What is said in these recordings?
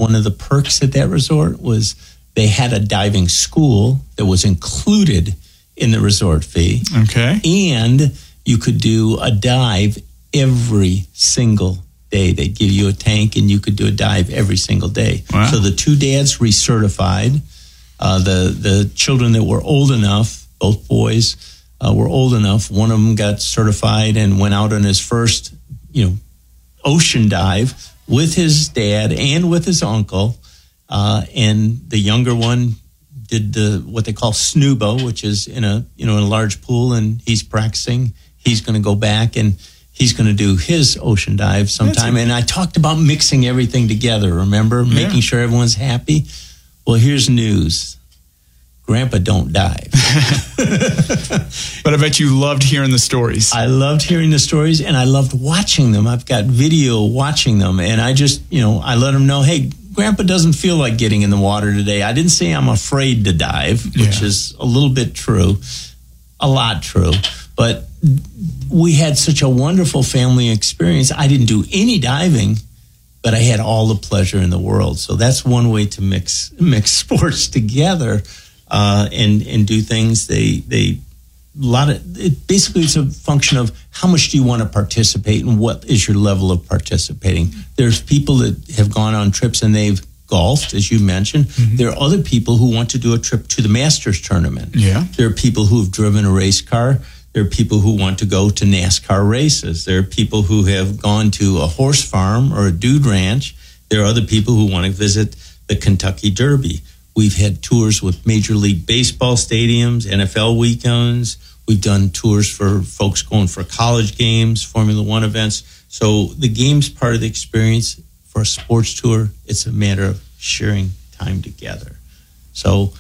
one of the perks at that resort was they had a diving school that was included in the resort fee. Okay. And you could do a dive every single day. They'd give you a tank and you could do a dive every single day. Wow. So the two dads recertified. The children that were old enough, both boys, were old enough. One of them got certified and went out on his first, ocean dive with his dad and with his uncle. And the younger one did what they call snubo, which is in a large pool, and he's practicing. He's going to go back and he's going to do his ocean dive sometime. And I talked about mixing everything together, remember? Yeah. Making sure everyone's happy. Well, here's news. Grandpa don't dive. But I bet you loved hearing the stories. I loved hearing the stories, and I loved watching them. I've got video watching them, and I just, I let them know, hey, Grandpa doesn't feel like getting in the water today. I didn't say I'm afraid to dive, which is a little bit true, a lot true. But we had such a wonderful family experience. I didn't do any diving, but I had all the pleasure in the world. So that's one way to mix sports together and do things. Basically it's a function of how much do you want to participate and what is your level of participating. There's people that have gone on trips and they've golfed, as you mentioned. Mm-hmm. There are other people who want to do a trip to the Masters tournament. Yeah. There are people who have driven a race car. There are people who want to go to NASCAR races. There are people who have gone to a horse farm or a dude ranch. There are other people who want to visit the Kentucky Derby. We've had tours with Major League Baseball stadiums, NFL weekends. We've done tours for folks going for college games, Formula One events. So the game's part of the experience. For a sports tour, it's a matter of sharing time together. So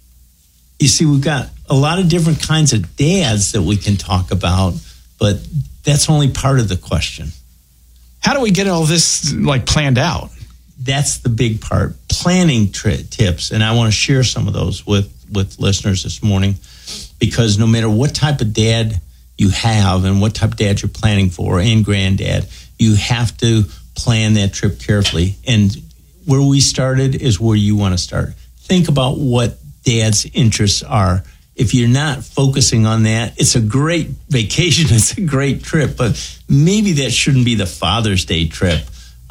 you see, we've got a lot of different kinds of dads that we can talk about, but that's only part of the question. How do we get all this planned out? That's the big part. Planning tips, and I want to share some of those with listeners this morning, because no matter what type of dad you have and what type of dad you're planning for, and granddad, you have to plan that trip carefully. And where we started is where you want to start. Think about what dad's interests are. If you're not focusing on that, it's a great vacation, it's a great trip, but maybe that shouldn't be the Father's Day trip.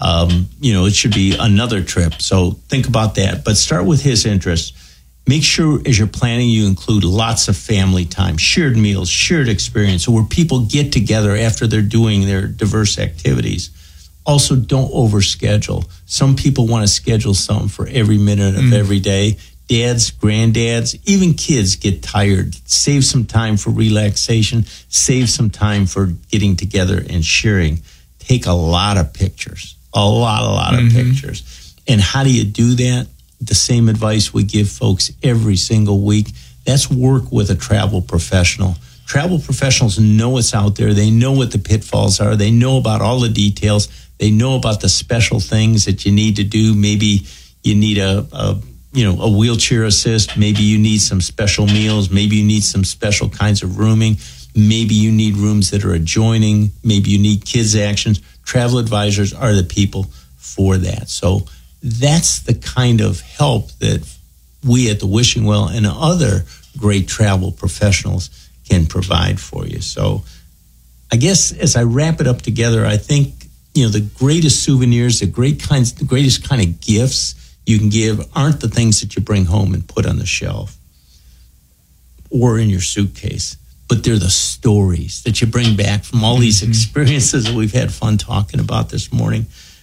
It should be another trip. So think about that, but start with his interests. Make sure as you're planning, you include lots of family time, shared meals, shared experience, where people get together after they're doing their diverse activities. Also, don't overschedule. Some people want to schedule something for every minute of every day. Dads, granddads, even kids get tired. Save some time for relaxation. Save some time for getting together and sharing. Take a lot of pictures. A lot of pictures. And how do you do that? The same advice we give folks every single week. That's work with a travel professional. Travel professionals know what's out there. They know what the pitfalls are. They know about all the details. They know about the special things that you need to do. Maybe you need a wheelchair assist. Maybe you need some special meals. Maybe you need some special kinds of rooming. Maybe you need rooms that are adjoining. Maybe you need kids' actions. Travel advisors are the people for that. So that's the kind of help that we at the Wishing Well and other great travel professionals can provide for you. So I guess as I wrap it up together, I think, the greatest souvenirs, the greatest kind of gifts you can give aren't the things that you bring home and put on the shelf or in your suitcase, but they're the stories that you bring back from all these experiences that we've had fun talking about this morning.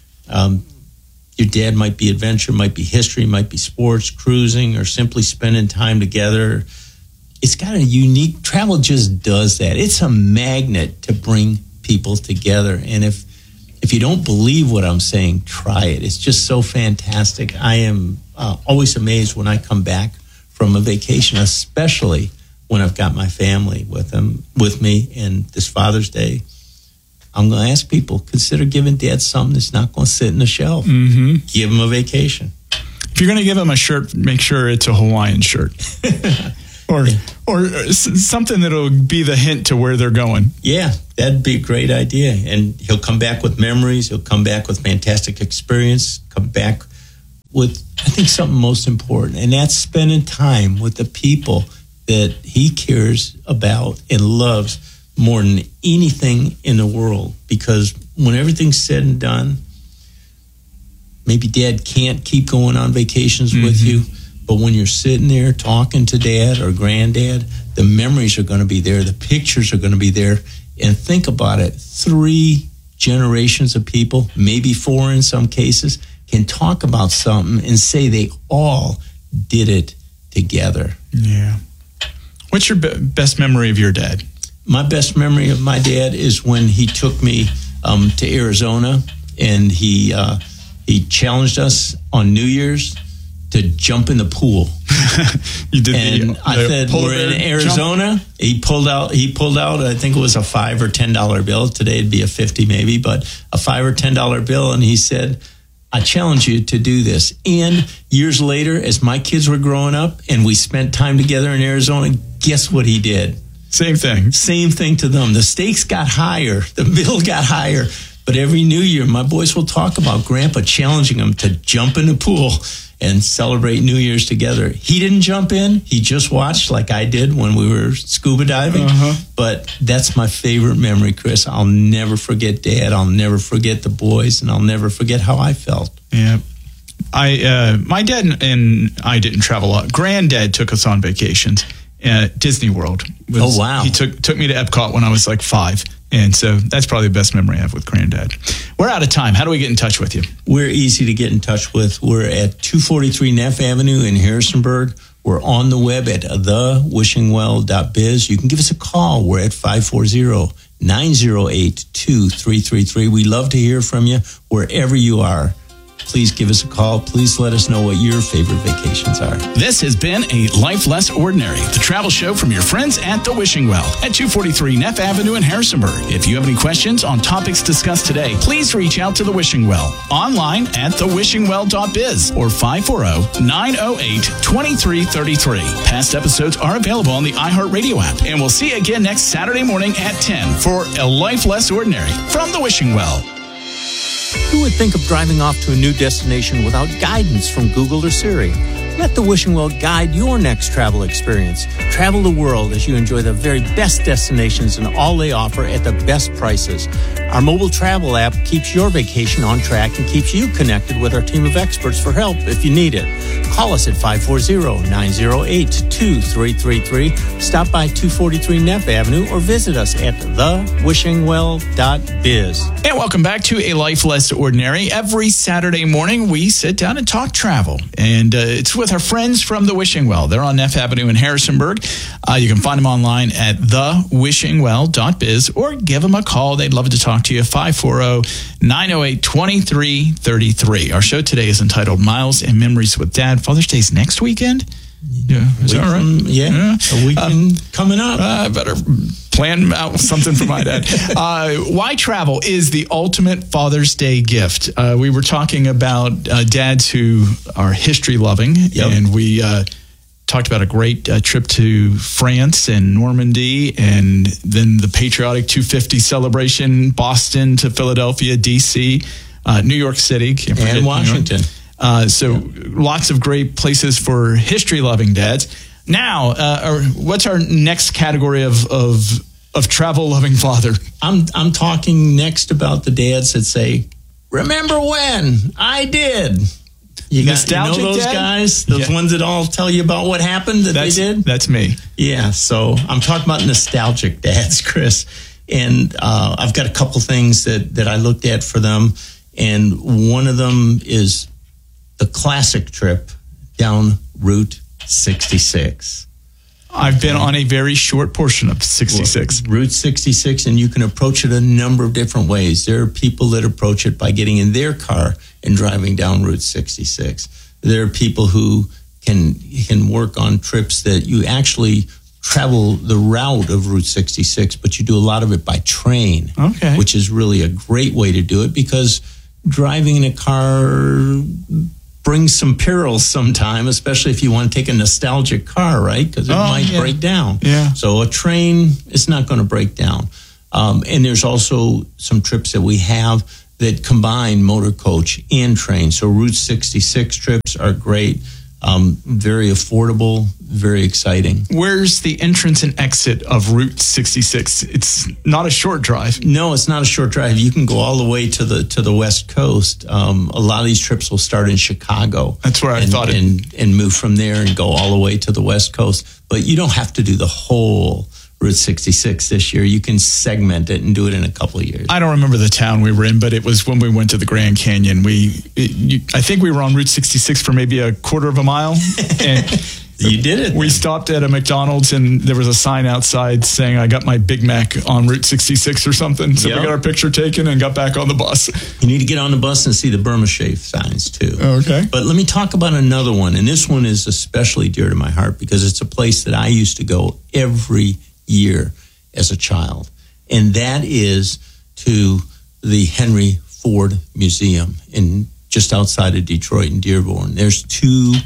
Your dad might be adventure, might be history, might be sports, cruising, or simply spending time together. It's got a unique, travel just does that. It's a magnet to bring people together. And if you don't believe what I'm saying, try it. It's just so fantastic. I am always amazed when I come back from a vacation, especially when I've got my family with me. And this Father's Day, I'm going to ask people, consider giving Dad something that's not going to sit in the shelf. Mm-hmm. Give him a vacation. If you're going to give him a shirt, make sure it's a Hawaiian shirt. Or something that'll be the hint to where they're going. Yeah, that'd be a great idea. And he'll come back with memories. He'll come back with fantastic experience. Come back I think something most important, and that's spending time with the people that he cares about and loves more than anything in the world. Because when everything's said and done, maybe Dad can't keep going on vacations with you, but when you're sitting there talking to Dad or Granddad, the memories are going to be there, the pictures are going to be there. And think about it, 3 generations of people, maybe 4 in some cases, can talk about something and say they all did it together. Yeah. What's your best memory of your dad? My best memory of my dad is when he took me to Arizona, and he challenged us on New Year's to jump in the pool. You did, and I said, we're in Arizona. Jump. He pulled out. I think it was a $5 or $10 bill. Today it'd be a 50 maybe, but a $5 or $10 bill. And he said, I challenge you to do this. And years later, as my kids were growing up and we spent time together in Arizona, guess what he did? Same thing. Same thing to them. The stakes got higher. The bill got higher. But every New Year, my boys will talk about Grandpa challenging them to jump in the pool and celebrate New Year's together. He didn't jump in. He just watched like I did when we were scuba diving. But that's my favorite memory, Chris. I'll never forget Dad. I'll never forget the boys, and I'll never forget how I felt. Yeah. My dad and I didn't travel a lot. Granddad took us on vacations at Disney World. Oh, wow. He took me to Epcot when I was like 5. And so that's probably the best memory I have with Granddad. We're out of time. How do we get in touch with you? We're easy to get in touch with. We're at 243 Neff Avenue in Harrisonburg. We're on the web at thewishingwell.biz. You can give us a call. We're at 540-908-2333. We love to hear from you wherever you are. Please give us a call. Please let us know what your favorite vacations are. This has been A Life Less Ordinary, the travel show from your friends at The Wishing Well at 243 Neff Avenue in Harrisonburg. If you have any questions on topics discussed today, please reach out to The Wishing Well online at thewishingwell.biz or 540-908-2333. Past episodes are available on the iHeartRadio app, and we'll see you again next Saturday morning at 10 for A Life Less Ordinary from The Wishing Well. Who would think of driving off to a new destination without guidance from Google or Siri? Let the Wishing Well guide your next travel experience. Travel the world as you enjoy the very best destinations and all they offer at the best prices. Our mobile travel app keeps your vacation on track and keeps you connected with our team of experts for help if you need it. Call us at 540-908-2333. Stop by 243 Neff Avenue or visit us at thewishingwell.biz. And welcome back to A Life Less Ordinary. Every Saturday morning, we sit down and talk travel. And it's with our friends from The Wishing Well. They're on Neff Avenue in Harrisonburg. You can find them online at thewishingwell.biz or give them a call. They'd love to talk to you. 540-908-2333. Our show today is entitled Miles and Memories with Dad. Father's Day's next weekend? Yeah. Is that right? Yeah. A weekend coming up. I better plan out something for my dad. Why travel is the ultimate Father's Day gift. We were talking about dads who are history loving, and we talked about a great trip to France and Normandy, and then the patriotic 250 celebration, Boston to Philadelphia, D.C., New York City, and Washington. So lots of great places for history-loving dads. Now, what's our next category of travel-loving father? I'm talking next about the dads that say, "Remember when I did." You know those dad? Guys, those ones that all tell you about what happened they did? That's me. Yeah, so I'm talking about nostalgic dads, Chris. And I've got a couple things that I looked at for them. And one of them is the classic trip down Route 66. I've been on a very short portion of 66. Well, Route 66, and you can approach it a number of different ways. There are people that approach it by getting in their car and driving down Route 66. There are people who can work on trips that you actually travel the route of Route 66, but you do a lot of it by train, which is really a great way to do it, because driving in a car brings some perils sometime, especially if you want to take a nostalgic car, right? Because it might break down. Yeah. So a train is not going to break down. And there's also some trips that we have that combine motor coach and train. So Route 66 trips are great, very affordable, very exciting. Where's the entrance and exit of Route 66? It's not a short drive. No, it's not a short drive. You can go all the way to the West Coast. A lot of these trips will start in Chicago. That's where I thought it. And move from there and go all the way to the West Coast. But you don't have to do the whole Route 66 this year. You can segment it and do it in a couple of years. I don't remember the town we were in, but it was when we went to the Grand Canyon. I think we were on Route 66 for maybe a quarter of a mile. And you did it. We stopped at a McDonald's and there was a sign outside saying, I got my Big Mac on Route 66 or something. So we got our picture taken and got back on the bus. You need to get on the bus and see the Burma Shave signs too. Okay. But let me talk about another one. And this one is especially dear to my heart because it's a place that I used to go every year as a child. And that is to the Henry Ford Museum in just outside of Detroit in Dearborn. There's two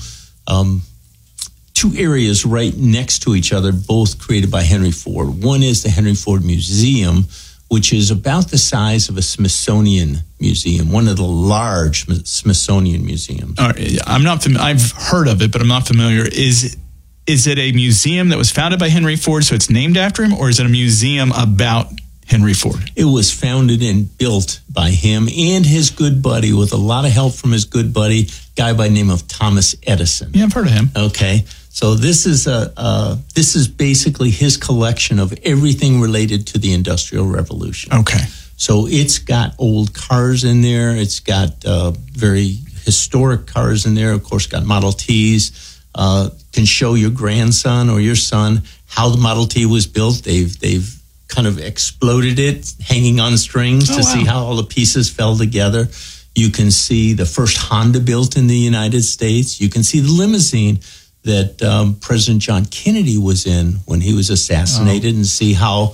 areas right next to each other, both created by Henry Ford. One is the Henry Ford Museum, which is about the size of a Smithsonian museum, one of the large Smithsonian museums. I've heard of it, but I'm not familiar. Is it a museum that was founded by Henry Ford, so it's named after him, or is it a museum about Henry Ford? It was founded and built by him and his good buddy, with a lot of help from his good buddy, guy by the name of Thomas Edison. Yeah, I've heard of him. Okay, so this is basically his collection of everything related to the Industrial Revolution. Okay. So it's got old cars in there. It's got very historic cars in there. Of course, got Model Ts. Can show your grandson or your son how the Model T was built. They've kind of exploded it, hanging on strings to see how all the pieces fell together. You can see the first Honda built in the United States. You can see the limousine that President John Kennedy was in when he was assassinated, and see how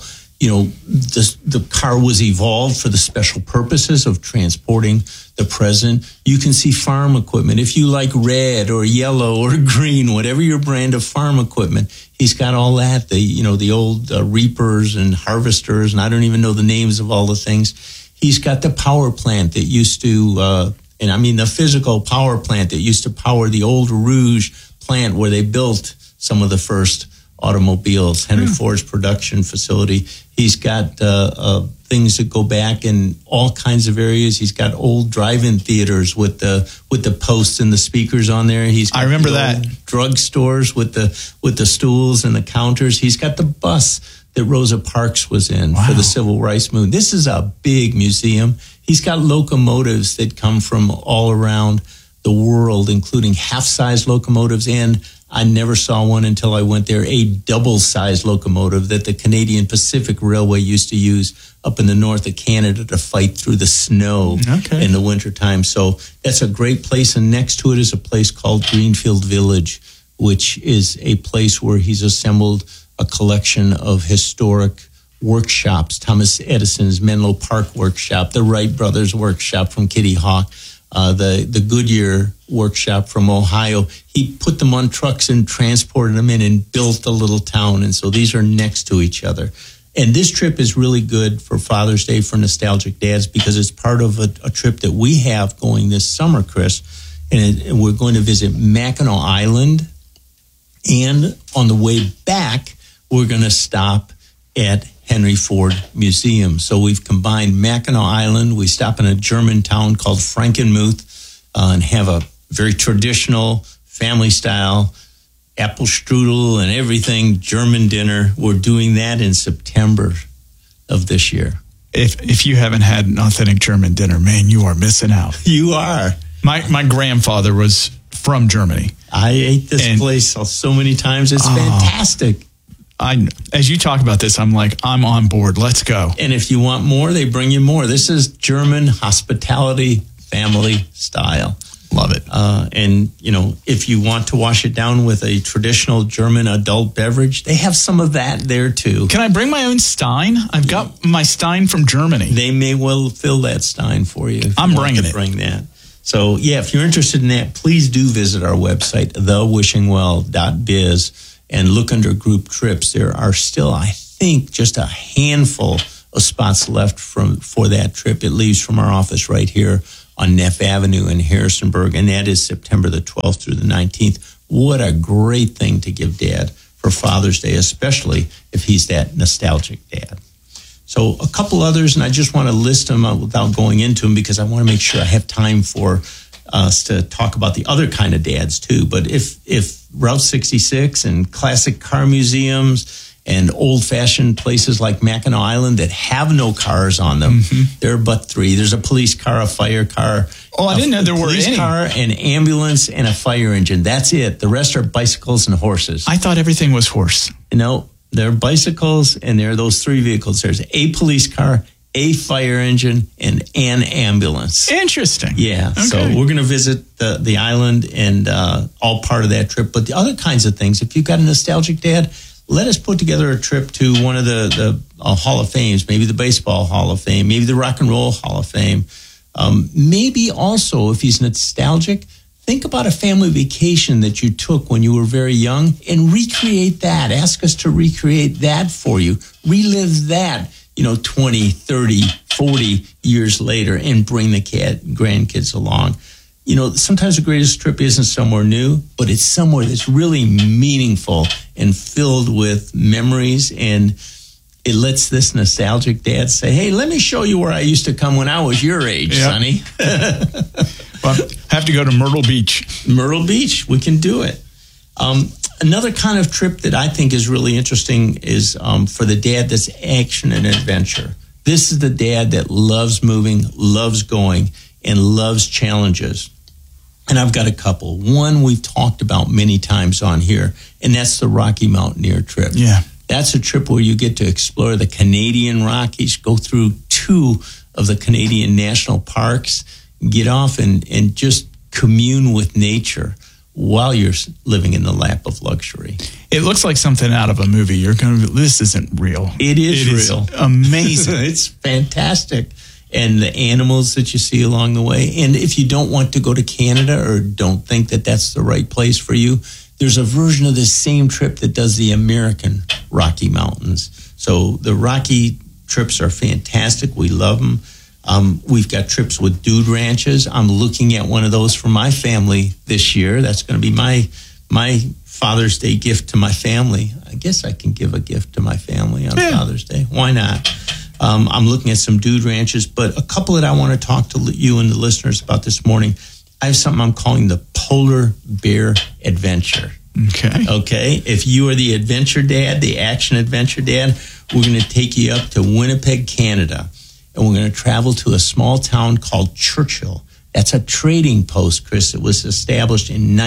the car was evolved for the special purposes of transporting the president. You can see farm equipment. If you like red or yellow or green, whatever your brand of farm equipment, he's got all that. The old reapers and harvesters, and I don't even know the names of all the things. He's got the power plant that used to, the physical power plant that used to power the old Rouge plant where they built some of the first automobiles, Henry Ford's production facility. He's got things that go back in all kinds of areas. He's got old drive-in theaters with the posts and the speakers on there. I remember that. Drugstores with the stools and the counters. He's got the bus that Rosa Parks was in for the Civil Rights Movement. This is a big museum. He's got locomotives that come from all around the world, including half-size locomotives, and I never saw one until I went there, a double-sized locomotive that the Canadian Pacific Railway used to use up in the north of Canada to fight through the snow in the wintertime. So that's a great place, and next to it is a place called Greenfield Village, which is a place where he's assembled a collection of historic workshops. Thomas Edison's Menlo Park workshop, the Wright brothers workshop from Kitty Hawk, the Goodyear workshop from Ohio. He put them on trucks and transported them in and built a little town. And so these are next to each other. And this trip is really good for Father's Day for nostalgic dads because it's part of a trip that we have going this summer, Chris. And we're going to visit Mackinac Island. And on the way back, we're going to stop at Henry Ford Museum. So we've combined Mackinac Island. We stop in a German town called Frankenmuth and have a very traditional family-style apple strudel and everything German dinner. We're doing that in September of this year. If you haven't had an authentic German dinner, man, you are missing out. You are. My grandfather was from Germany. I ate this place so many times. It's fantastic. As you talk about this, I'm like, I'm on board. Let's go. And if you want more, they bring you more. This is German hospitality, family style. Love it. And, if you want to wash it down with a traditional German adult beverage, they have some of that there too. Can I bring my own Stein? I've got my Stein from Germany. They may well fill that Stein for you. I'm bringing it. Bring that. So, if you're interested in that, please do visit our website, thewishingwell.biz, and look under group trips. There are still, I think, just a handful of spots left for that trip. It leaves from our office right here on Neff Avenue in Harrisonburg, and that is September the 12th through the 19th. What a great thing to give Dad for Father's Day, especially if he's that nostalgic dad. So a couple others, and I just want to list them without going into them because I want to make sure I have time for us to talk about the other kind of dads too. But if Route 66 and classic car museums and old-fashioned places like Mackinac Island that have no cars on them, there are but three. There's a police car, a fire car. Oh, I didn't know there were any. A police car, an ambulance, and a fire engine. That's it. The rest are bicycles and horses. I thought everything was horse. No, there are bicycles, and there are those three vehicles. There's a police car, a fire engine, and an ambulance. Interesting. Yeah, okay. So we're going to visit the island and all part of that trip. But the other kinds of things, if you've got a nostalgic dad, let us put together a trip to one of the Hall of Fames, maybe the Baseball Hall of Fame, maybe the Rock and Roll Hall of Fame. Maybe also, if he's nostalgic, think about a family vacation that you took when you were very young and recreate that. Ask us to recreate that for you. Relive that, 20, 30, 40 years later and bring the grandkids along. Sometimes the greatest trip isn't somewhere new, but it's somewhere that's really meaningful and filled with memories. And it lets this nostalgic dad say, hey, let me show you where I used to come when I was your age, Sonny. Well, have to go to Myrtle Beach. Myrtle Beach, we can do it. Another kind of trip that I think is really interesting is for the dad that's action and adventure. This is the dad that loves moving, loves going, and loves challenges. And I've got a couple. One we've talked about many times on here, and that's the Rocky Mountaineer trip. Yeah. That's a trip where you get to explore the Canadian Rockies, go through 2 of the Canadian national parks, get off and just commune with nature while you're living in the lap of luxury. It looks like something out of a movie. This isn't real. It is real. Amazing. It's fantastic. And the animals that you see along the way. And if you don't want to go to Canada or don't think that that's the right place for you, there's a version of this same trip that does the American Rocky Mountains. So the Rocky trips are fantastic. We love them. We've got trips with dude ranches. I'm looking at one of those for my family this year. That's going to be my Father's Day gift to my family. I guess I can give a gift to my family on Father's Day. Why not? I'm looking at some dude ranches, but a couple that I want to talk to you and the listeners about this morning. I have something I'm calling the Polar Bear Adventure. Okay. If you are the adventure dad, the action adventure dad, we're going to take you up to Winnipeg, Canada, and we're going to travel to a small town called Churchill. That's a trading post, Chris. It was established in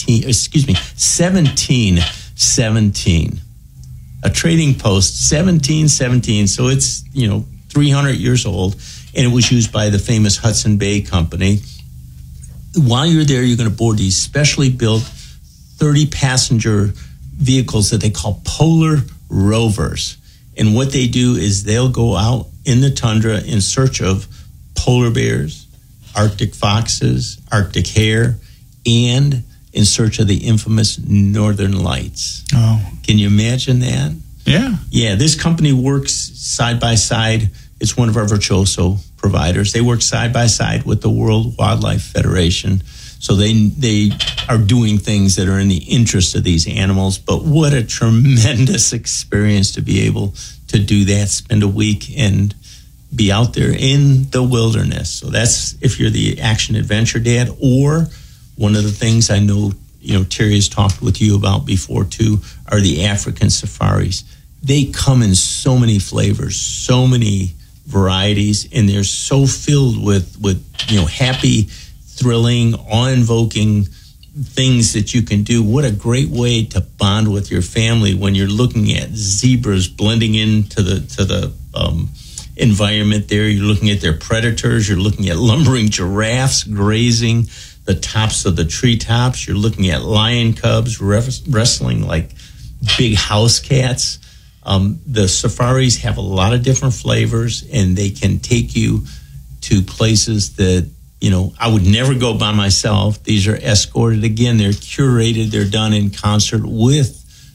1717. A trading post, 1717. So it's, 300 years old, and it was used by the famous Hudson Bay Company. While you're there, you're going to board these specially built 30-passenger vehicles that they call Polar Rovers. And what they do is they'll go out in the tundra in search of polar bears, Arctic foxes, Arctic hare, and in search of the infamous Northern Lights. Oh. Can you imagine that? Yeah. Yeah, this company works side by side. It's one of our Virtuoso providers. They work side by side with the World Wildlife Federation. So they are doing things that are in the interest of these animals. But what a tremendous experience to be able to do that, spend a week and be out there in the wilderness. So that's if you're the action adventure dad. Or one of the things I know, Terry has talked with you about before too, are the African safaris. They come in so many flavors, so many varieties, and they're so filled with happy, thrilling, awe-invoking things that you can do. What a great way to bond with your family when you're looking at zebras blending into the environment there. You're looking at their predators. You're looking at lumbering giraffes grazing the tops of the treetops. You're looking at lion cubs wrestling like big house cats. The safaris have a lot of different flavors, and they can take you to places that, I would never go by myself. These are escorted. Again, they're curated. They're done in concert with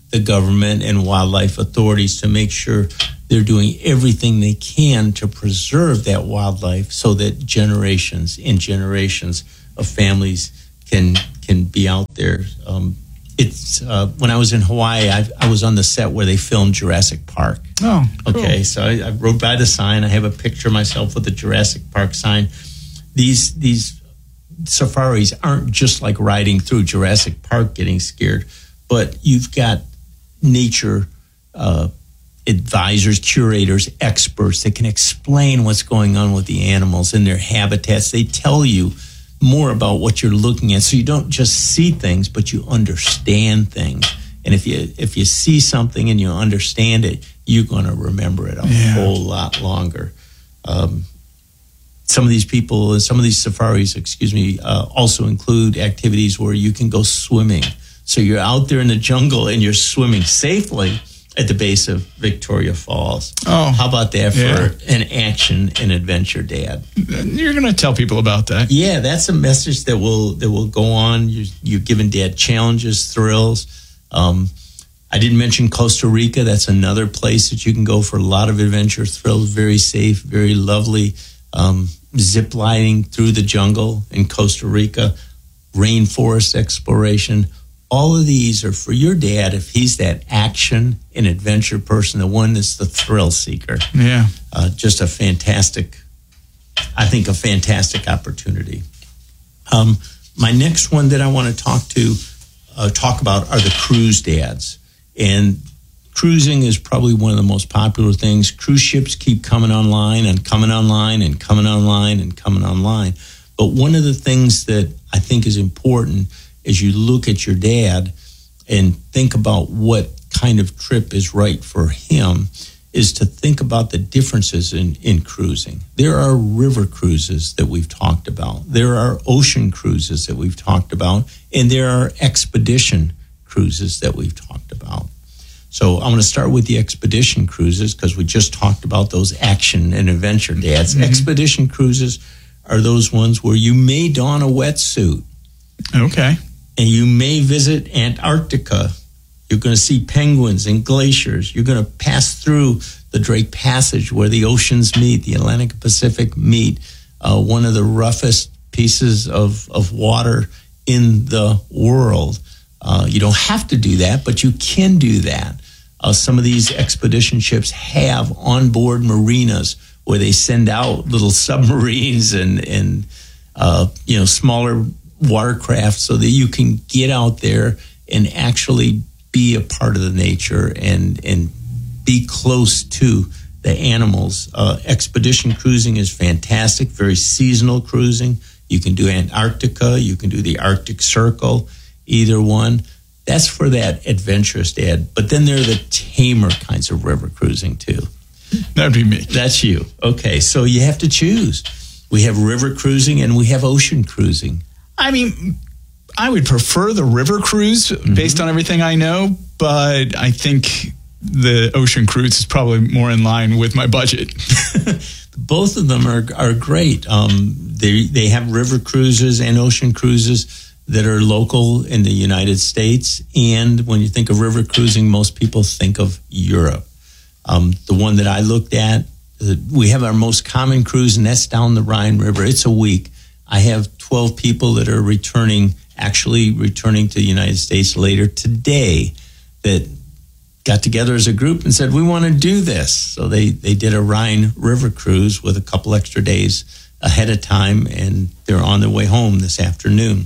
the government and wildlife authorities to make sure they're doing everything they can to preserve that wildlife so that generations and generations of families can be out there. It's when I was in Hawaii, I was on the set where they filmed Jurassic Park. Oh, cool. Okay, so I rode by the sign. I have a picture of myself with the Jurassic Park sign. These safaris aren't just like riding through Jurassic Park getting scared, but you've got nature advisors, curators, experts that can explain what's going on with the animals in their habitats. They tell you more about what you're looking at, so you don't just see things, but you understand things. And if you see something and you understand it, you're going to remember it a whole lot longer. Some of these people, some of these safaris, also include activities where you can go swimming. So you're out there in the jungle and you're swimming safely at the base of Victoria Falls. Oh, how about that for an action and adventure, Dad? You're going to tell people about that. Yeah, that's a message that will go on. You're giving Dad challenges, thrills. I didn't mention Costa Rica. That's another place that you can go for a lot of adventure, thrills, very safe, very lovely. Zip lining through the jungle in Costa Rica, rainforest exploration. All of these are for your dad if he's that action and adventure person, the one that's the thrill seeker. Yeah. Just a fantastic opportunity. My next one that I want to talk about are the cruise dads. And cruising is probably one of the most popular things. Cruise ships keep coming online and coming online and coming online and coming online. But one of the things that I think is important as you look at your dad and think about what kind of trip is right for him is to think about the differences in cruising. There are river cruises that we've talked about. There are ocean cruises that we've talked about. And there are expedition cruises that we've talked about. So I'm going to start with the expedition cruises because we just talked about those action and adventure dads. Mm-hmm. Expedition cruises are those ones where you may don a wetsuit. Okay. And you may visit Antarctica. You're going to see penguins and glaciers. You're going to pass through the Drake Passage where the oceans meet, the Atlantic and Pacific meet, one of the roughest pieces of water in the world. You don't have to do that, but you can do that. Some of these expedition ships have onboard marinas where they send out little submarines and smaller watercraft so that you can get out there and actually be a part of the nature and be close to the animals. Expedition cruising is fantastic, very seasonal cruising. You can do Antarctica, you can do the Arctic Circle, either one. That's for that adventurous dad. But then there are the tamer kinds of river cruising too. That'd be me. That's you. Okay, so you have to choose. We have river cruising and we have ocean cruising. I mean, I would prefer the river cruise based on everything I know, but I think the ocean cruise is probably more in line with my budget. Both of them are great. They have river cruises and ocean cruises that are local in the United States. And when you think of river cruising, most people think of Europe. The one that I looked at, we have our most common cruise, and that's down the Rhine River. It's a week. I have 12 people that are returning to the United States later today that got together as a group and said, we want to do this. So they did a Rhine River cruise with a couple extra days ahead of time, and they're on their way home this afternoon.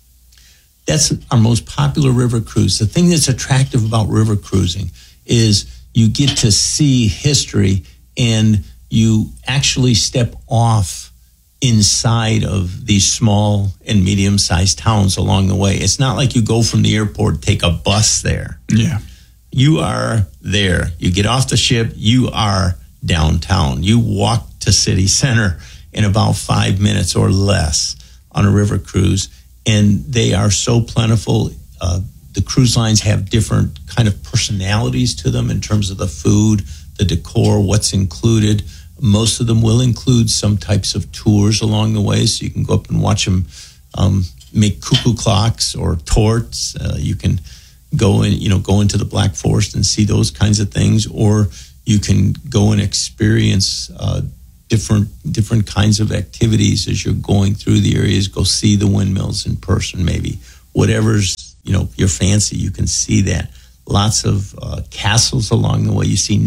That's our most popular river cruise. The thing that's attractive about river cruising is you get to see history and you actually step off inside of these small and medium-sized towns along the way. It's not like you go from the airport, take a bus there. Yeah. You are there. You get off the ship, you are downtown. You walk to city center in about 5 minutes or less on a river cruise, and they are so plentiful. The cruise lines have different kind of personalities to them in terms of the food, the decor, what's included. Most of them will include some types of tours along the way, so you can go up and watch them make cuckoo clocks or torts. You can go into the Black Forest and see those kinds of things, or you can go and experience different kinds of activities as you're going through the areas. Go see the windmills in person, maybe. Whatever's your fancy, you can see that. Lots of castles along the way. You see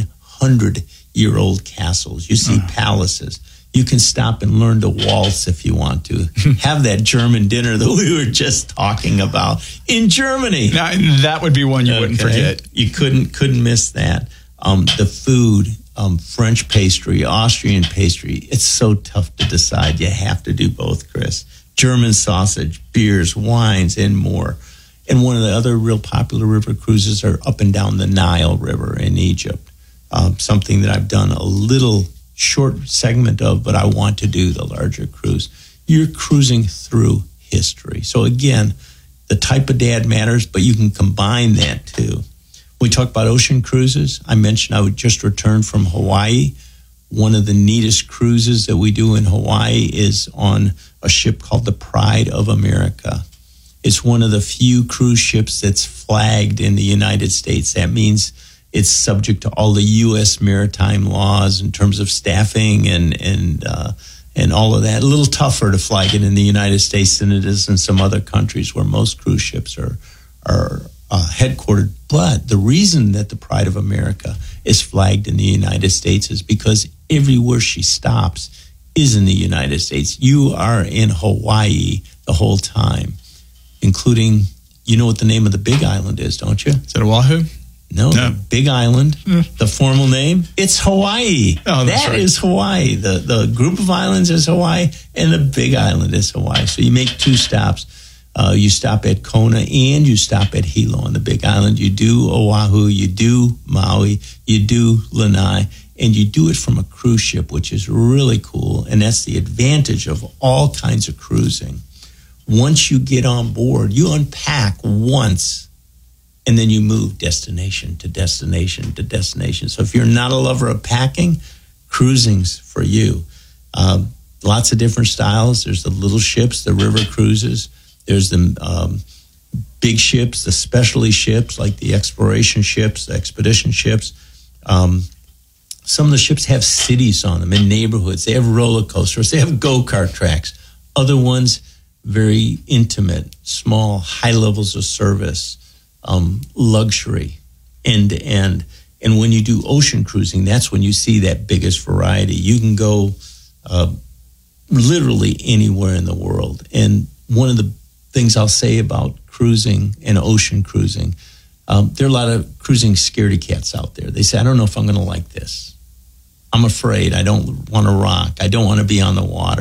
900-year-old castles. You see palaces. You can stop and learn to waltz if you want to. Have that German dinner that we were just talking about in Germany. Now, that would be one you wouldn't forget. You couldn't miss that. The food, French pastry, Austrian pastry. It's so tough to decide. You have to do both, Chris. German sausage, beers, wines, and more. And one of the other real popular river cruises are up and down the Nile River in Egypt. Something that I've done a little short segment of, but I want to do the larger cruise. You're cruising through history. So again, the type of dad matters, but you can combine that too. We talk about ocean cruises. I mentioned I would just return from Hawaii. One of the neatest cruises that we do in Hawaii is on a ship called the Pride of America. It's one of the few cruise ships that's flagged in the United States. That means it's subject to all the U.S. maritime laws in terms of staffing and all of that. A little tougher to flag it in the United States than it is in some other countries where most cruise ships are headquartered. But the reason that the Pride of America is flagged in the United States is because everywhere she stops is in the United States. You are in Hawaii the whole time, including, you know what the name of the big island is, don't you? Is it Oahu? No, the big island, the formal name, it's Hawaii. Oh, that's that right. is Hawaii. The group of islands is Hawaii, and the big island is Hawaii. So you make 2 stops. You stop at Kona and you stop at Hilo on the big island. You do Oahu, you do Maui, you do Lanai, and you do it from a cruise ship, which is really cool. And that's the advantage of all kinds of cruising. Once you get on board, you unpack once, and then you move destination to destination to destination. So if you're not a lover of packing, cruising's for you. Lots of different styles. There's the little ships, the river cruises. There's the big ships, the specialty ships, like the exploration ships, the expedition ships. Some of the ships have cities on them in neighborhoods. They have roller coasters. They have go-kart tracks. Other ones, very intimate, small, high levels of service. Luxury, end to end. And when you do ocean cruising, that's when you see that biggest variety. You can go literally anywhere in the world. And one of the things I'll say about cruising and ocean cruising, there are a lot of cruising scaredy cats out there. They say, I don't know if I'm going to like this. I'm afraid. I don't want to rock. I don't want to be on the water.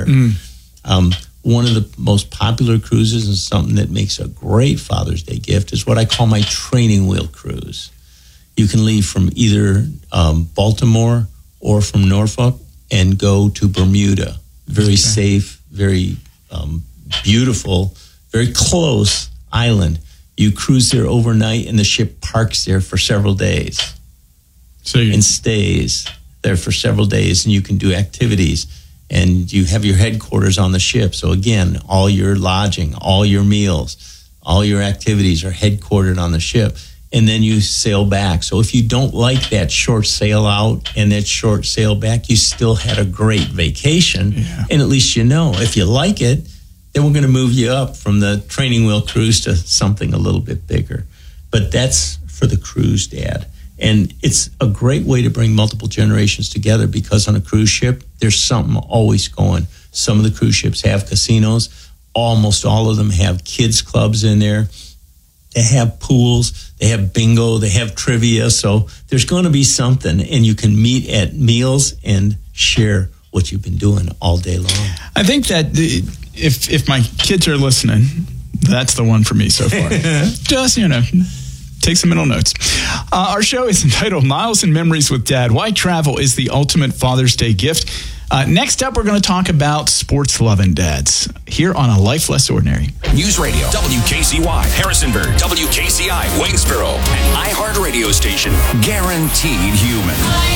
One of the most popular cruises and something that makes a great Father's Day gift is what I call my training wheel cruise. You can leave from either Baltimore or from Norfolk and go to Bermuda. Very safe, very beautiful, very close island. You cruise there overnight and the ship parks there for several days and stays there for several days, and you can do activities. And you have your headquarters on the ship. So again, all your lodging, all your meals, all your activities are headquartered on the ship. And then you sail back. So if you don't like that short sail out and that short sail back, you still had a great vacation. Yeah. And at least you know, if you like it, then we're going to move you up from the training wheel cruise to something a little bit bigger. But that's for the cruise dad. And it's a great way to bring multiple generations together, because on a cruise ship, there's something always going. Some of the cruise ships have casinos. Almost all of them have kids clubs in there. They have pools. They have bingo. They have trivia. So there's going to be something, and you can meet at meals and share what you've been doing all day long. I think that if my kids are listening, that's the one for me so far. Just, take some mental notes. Our show is entitled Miles and Memories with Dad, Why Travel is the Ultimate Father's Day Gift. Next up, we're going to talk about sports-loving dads here on A Life Less Ordinary. News Radio, WKCY, Harrisonburg, WKCI, Waynesboro, and iHeartRadio station, Guaranteed Human.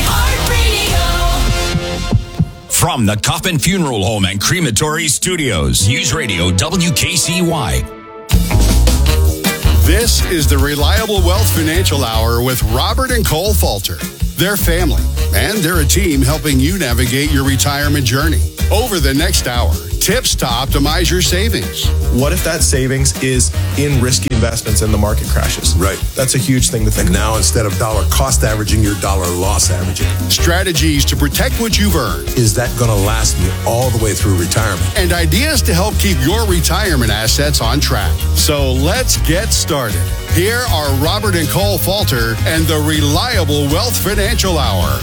iHeartRadio. From the Coffin Funeral Home and Crematory Studios, News Radio, WKCY. This is the Reliable Wealth Financial Hour with Robert and Cole Falter. They're family, and they're a team helping you navigate your retirement journey. Over the next hour, tips to optimize your savings. What if that savings is in risky investments and the market crashes? Right. That's a huge thing to think about. Now, instead of dollar cost averaging, you're dollar loss averaging. Strategies to protect what you've earned. Is that going to last me all the way through retirement? And ideas to help keep your retirement assets on track. So let's get started. Here are Robert and Cole Falter and the Reliable Wealth Financial Hour.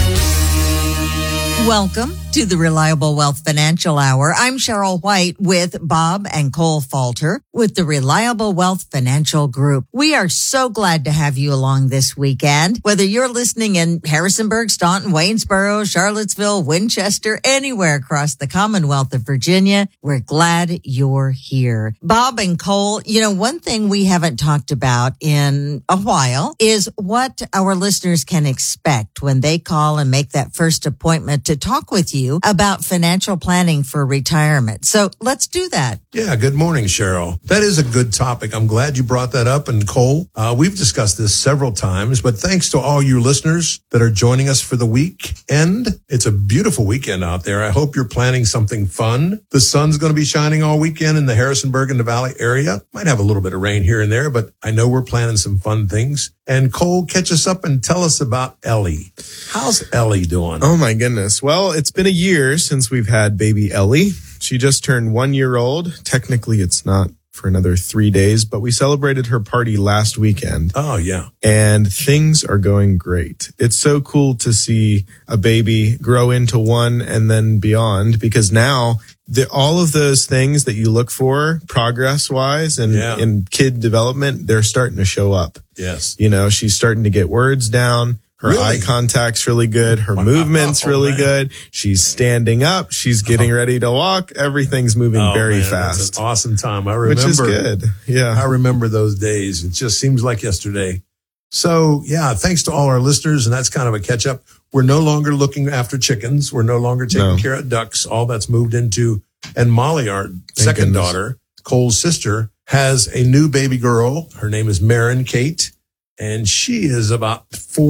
Welcome to the Reliable Wealth Financial Hour. I'm Cheryl White with Bob and Cole Falter with the Reliable Wealth Financial Group. We are so glad to have you along this weekend. Whether you're listening in Harrisonburg, Staunton, Waynesboro, Charlottesville, Winchester, anywhere across the Commonwealth of Virginia, we're glad you're here. Bob and Cole, one thing we haven't talked about in a while is what our listeners can expect when they call and make that first appointment to talk with you about financial planning for retirement. So let's do that. Yeah, good morning, Cheryl. That is a good topic. I'm glad you brought that up. And Cole, we've discussed this several times, but thanks to all you listeners that are joining us for the weekend. It's a beautiful weekend out there. I hope you're planning something fun. The sun's going to be shining all weekend in the Harrisonburg and the Valley area. Might have a little bit of rain here and there, but I know we're planning some fun things. And Cole, catch us up and tell us about Ellie. How's Ellie doing? Oh my goodness. Well, it's been a year since we've had baby Ellie. She just turned 1 year old. Technically, it's not for another 3 days, but we celebrated her party last weekend. Oh, yeah. And things are going great. It's so cool to see a baby grow into one and then beyond, because now all of those things that you look for progress-wise and in kid development, they're starting to show up. Yes. She's starting to get words down. Her eye contact's really good. Her movement's really good. She's standing up. She's getting ready to walk. Everything's moving very fast. That's an awesome time. I remember. Which is good. Yeah. I remember those days. It just seems like yesterday. So, yeah, thanks to all our listeners. And that's kind of a catch up. We're no longer looking after chickens. We're no longer taking care of ducks. All that's moved into, and Molly, our second daughter, Cole's sister, has a new baby girl. Her name is Marin Kate. And she is about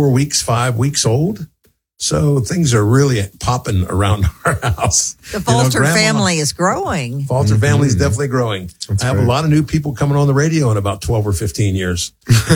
5 weeks old. So things are really popping around our house. The Falter family is growing. Falter family is definitely growing. I have a lot of new people coming on the radio in about 12 or 15 years.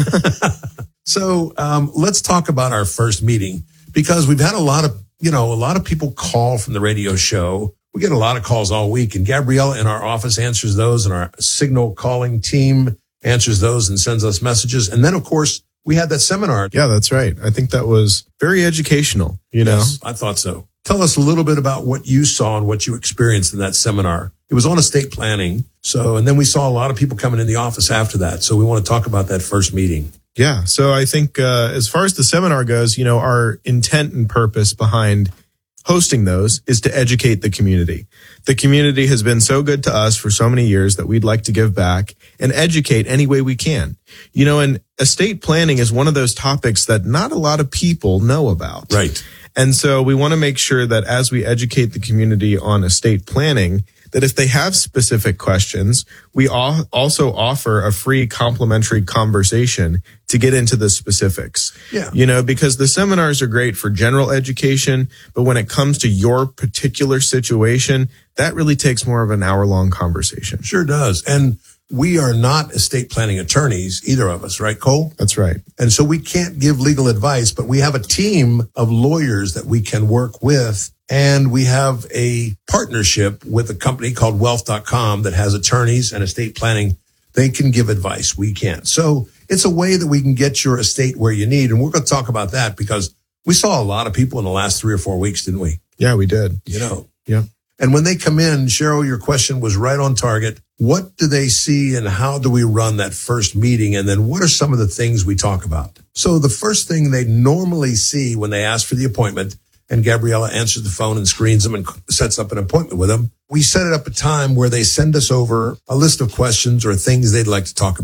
So let's talk about our first meeting, because we've had a lot of people call from the radio show. We get a lot of calls all week, and Gabriella in our office answers those, and our signal calling team answers those and sends us messages. And then, of course, we had that seminar. Yeah, that's right. I think that was very educational, Yes, I thought so. Tell us a little bit about what you saw and what you experienced in that seminar. It was on estate planning. And then we saw a lot of people coming in the office after that. So we want to talk about that first meeting. Yeah. So I think as far as the seminar goes, our intent and purpose behind hosting those is to educate the community. The community has been so good to us for so many years that we'd like to give back and educate any way we can. And estate planning is one of those topics that not a lot of people know about. Right. And so we want to make sure that as we educate the community on estate planning, that if they have specific questions, we also offer a free complimentary conversation to get into the specifics. Yeah. Because the seminars are great for general education, but when it comes to your particular situation, that really takes more of an hour-long conversation. Sure does. And we are not estate planning attorneys, either of us, right, Cole? That's right. And so we can't give legal advice, but we have a team of lawyers that we can work with. And we have a partnership with a company called Wealth.com that has attorneys and estate planning. They can give advice. We can't. So it's a way that we can get your estate where you need. And we're going to talk about that because we saw a lot of people in the last 3 or 4 weeks, didn't we? Yeah, we did. Yeah. And when they come in, Cheryl, your question was right on target. What do they see and how do we run that first meeting? And then what are some of the things we talk about? So the first thing they normally see when they ask for the appointment, and Gabriella answers the phone and screens them and sets up an appointment with them, we set it up a time where they send us over a list of questions or things they'd like to talk about.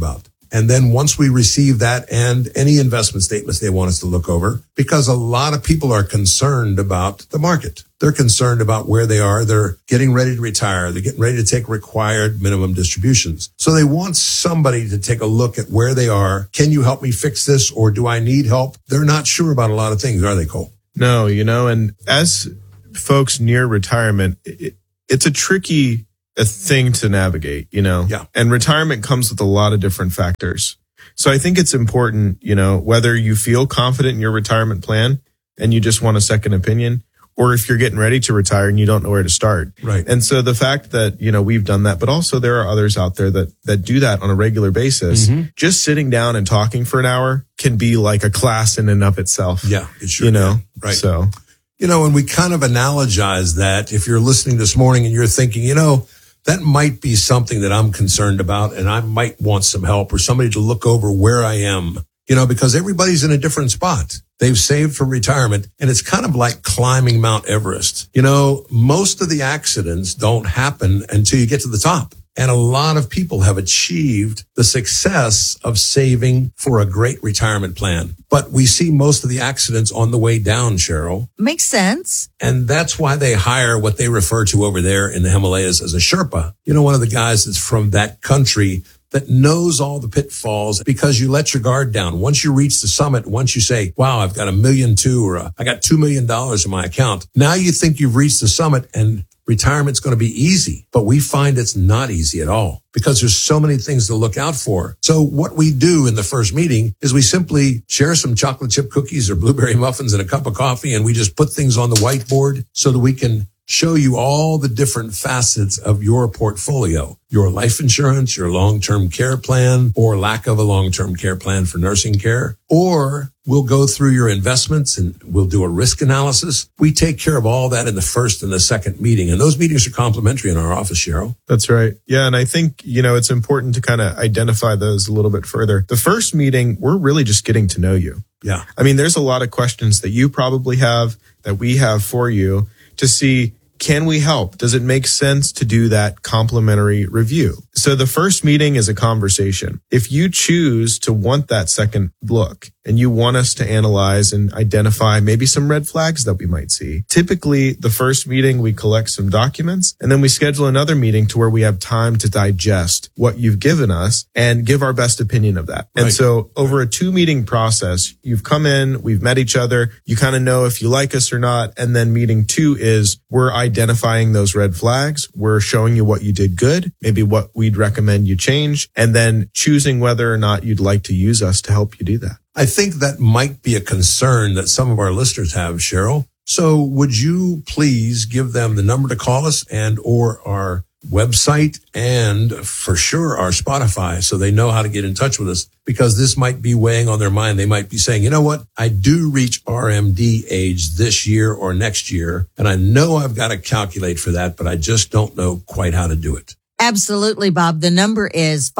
And then once we receive that and any investment statements they want us to look over, because a lot of people are concerned about the market. They're concerned about where they are. They're getting ready to retire. They're getting ready to take required minimum distributions. So they want somebody to take a look at where they are. Can you help me fix this, or do I need help? They're not sure about a lot of things, are they, Cole? No, and as folks near retirement, it's a tricky thing to navigate, Yeah. And retirement comes with a lot of different factors. So I think it's important, whether you feel confident in your retirement plan and you just want a second opinion, or if you're getting ready to retire and you don't know where to start. Right. And so the fact that, we've done that, but also there are others out there that do that on a regular basis. Mm-hmm. Just sitting down and talking for an hour can be like a class in and of itself. Yeah, it sure can. Right. So, and we kind of analogize that if you're listening this morning and you're thinking, that might be something that I'm concerned about and I might want some help or somebody to look over where I am, because everybody's in a different spot. They've saved for retirement, and it's kind of like climbing Mount Everest. Most of the accidents don't happen until you get to the top. And a lot of people have achieved the success of saving for a great retirement plan. But we see most of the accidents on the way down, Cheryl. Makes sense. And that's why they hire what they refer to over there in the Himalayas as a Sherpa. One of the guys that's from that country that knows all the pitfalls, because you let your guard down. Once you reach the summit, once you say, wow, I've got $1.2 million or I got $2 million in my account. Now you think you've reached the summit and retirement's going to be easy, but we find it's not easy at all because there's so many things to look out for. So what we do in the first meeting is we simply share some chocolate chip cookies or blueberry muffins and a cup of coffee, and we just put things on the whiteboard so that we can show you all the different facets of your portfolio, your life insurance, your long-term care plan, or lack of a long-term care plan for nursing care. Or we'll go through your investments and we'll do a risk analysis. We take care of all that in the first and the second meeting. And those meetings are complimentary in our office, Cheryl. That's right. Yeah. And I think, it's important to kind of identify those a little bit further. The first meeting, we're really just getting to know you. Yeah. I mean, there's a lot of questions that you probably have that we have for you to see, can we help? Does it make sense to do that complimentary review? So the first meeting is a conversation. If you choose to want that second look and you want us to analyze and identify maybe some red flags that we might see, typically the first meeting, we collect some documents and then we schedule another meeting to where we have time to digest what you've given us and give our best opinion of that. Right. And so over a 2-meeting process, you've come in, we've met each other, you kind of know if you like us or not. And then meeting 2 is we're identifying those red flags. We're showing you what you did good, maybe what we'd recommend you change, and then choosing whether or not you'd like to use us to help you do that. I think that might be a concern that some of our listeners have, Cheryl. So would you please give them the number to call us and or our website and for sure our Spotify so they know how to get in touch with us, because this might be weighing on their mind. They might be saying, you know what? I do reach RMD age this year or next year, and I know I've got to calculate for that, but I just don't know quite how to do it. Absolutely, Bob. The number is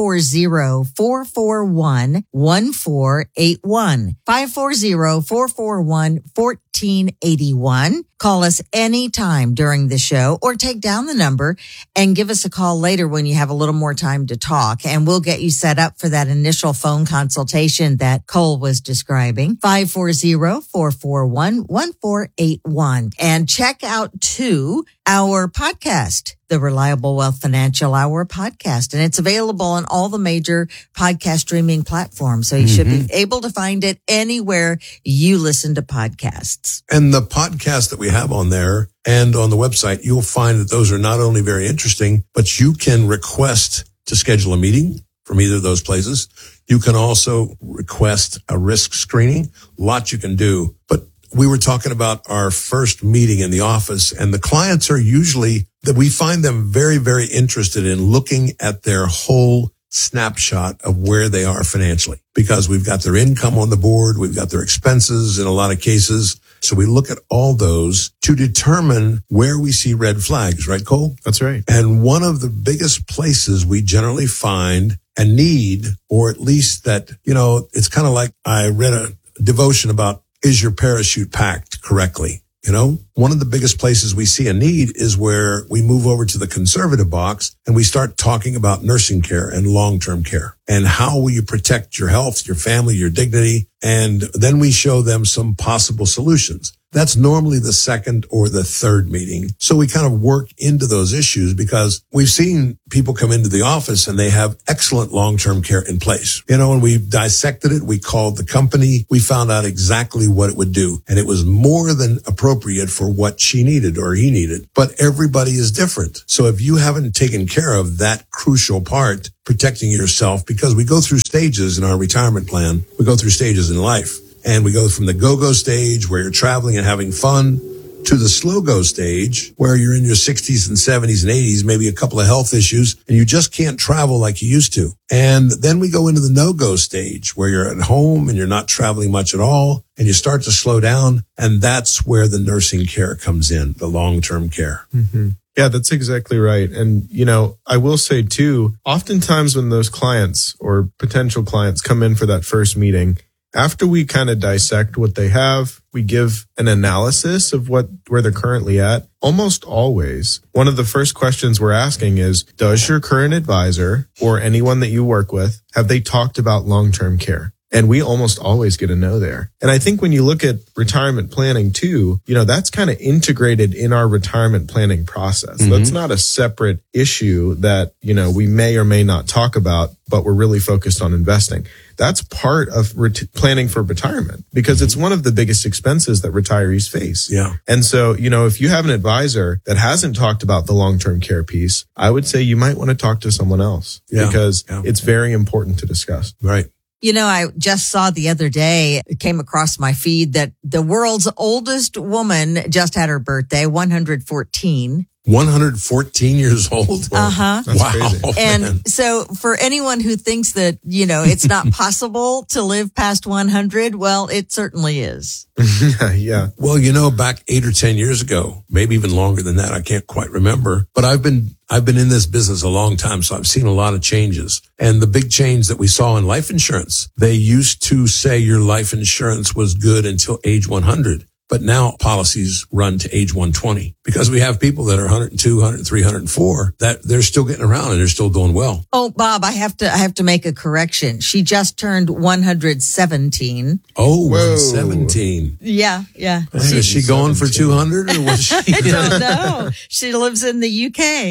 540-441-1481. 540-441-1481. Call us anytime during the show or take down the number and give us a call later when you have a little more time to talk, and we'll get you set up for that initial phone consultation that Cole was describing. 540-441-1481. And check out too our podcast, the Reliable Wealth Financial Hour podcast, and it's available on all the major podcast streaming platforms. So you should be able to find it anywhere you listen to podcasts. And the podcast that we have on there and on the website, you'll find that those are not only very interesting, but you can request to schedule a meeting from either of those places. You can also request a risk screening. Lots you can do. But we were talking about our first meeting in the office, and the clients are usually that we find them very, very interested in looking at their whole snapshot of where they are financially, because we've got their income on the board. We've got their expenses in a lot of cases. So we look at all those to determine where we see red flags, right, Cole? That's right. And one of the biggest places we generally find a need, or at least that, it's kind of like I read a devotion about, is your parachute packed correctly? One of the biggest places we see a need is where we move over to the conservative box and we start talking about nursing care and long-term care. And how will you protect your health, your family, your dignity? And then we show them some possible solutions. That's normally the second or the third meeting. So we kind of work into those issues because we've seen people come into the office and they have excellent long-term care in place. When we dissected it, we called the company. We found out exactly what it would do. And it was more than appropriate for what she needed or he needed. But everybody is different. So if you haven't taken care of that crucial part, protecting yourself, because we go through stages in our retirement plan, we go through stages in life. And we go from the go-go stage where you're traveling and having fun to the slow-go stage where you're in your 60s and 70s and 80s, maybe a couple of health issues, and you just can't travel like you used to. And then we go into the no-go stage where you're at home and you're not traveling much at all, and you start to slow down. And that's where the nursing care comes in, the long-term care. Mm-hmm. Yeah, that's exactly right. And, I will say too, oftentimes when those clients or potential clients come in for that first meeting, after we kind of dissect what they have, we give an analysis of where they're currently at. Almost always, one of the first questions we're asking is, does your current advisor or anyone that you work with, have they talked about long-term care? And we almost always get a no there. And I think when you look at retirement planning too, that's kind of integrated in our retirement planning process. Mm-hmm. That's not a separate issue that, we may or may not talk about, but we're really focused on investing. That's part of planning for retirement because it's one of the biggest expenses that retirees face. Yeah. And so, if you have an advisor that hasn't talked about the long-term care piece, I would say you might want to talk to someone else because it's very important to discuss. Right. I just saw the other day, it came across my feed that the world's oldest woman just had her birthday, 114. 114 years old? Uh-huh. That's wow. crazy. And so for anyone who thinks that, it's not possible to live past 100, well, it certainly is. Yeah. Well, back 8 or 10 years ago, maybe even longer than that, I can't quite remember, but I've been in this business a long time, so I've seen a lot of changes. And the big change that we saw in life insurance, they used to say your life insurance was good until age 100. But now policies run to age 120 because we have people that are 102, 103, 104 that they're still getting around and they're still doing well. Oh, Bob, I have to make a correction. She just turned 117. Oh, 117. Yeah. Is she going for 200 or was she? I don't know. She lives in the